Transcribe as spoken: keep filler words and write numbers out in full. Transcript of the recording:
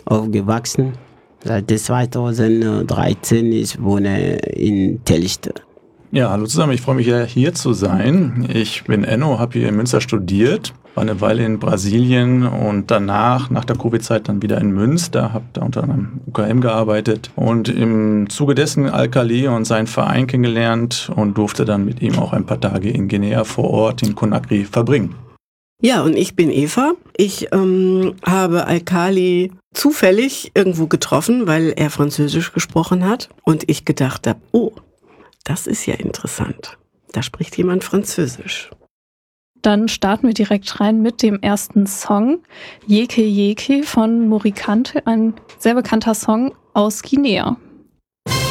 aufgewachsen. Seit zweitausenddreizehn ich wohne in Teelichte. Ja, hallo zusammen, ich freue mich ja hier zu sein. Ich bin Enno, habe hier in Münster studiert, war eine Weile in Brasilien und danach, nach der Covid-Zeit, dann wieder in Münster, habe da unter anderem U K M gearbeitet und im Zuge dessen Alkali und seinen Verein kennengelernt und durfte dann mit ihm auch ein paar Tage in Guinea vor Ort in Conakry verbringen. Ja, und ich bin Eva. Ich ähm, habe Alkali zufällig irgendwo getroffen, weil er Französisch gesprochen hat und ich gedacht habe, oh, das ist ja interessant. Da spricht jemand Französisch. Dann starten wir direkt rein mit dem ersten Song, Yeke Yeke von Morikante, ein sehr bekannter Song aus Guinea.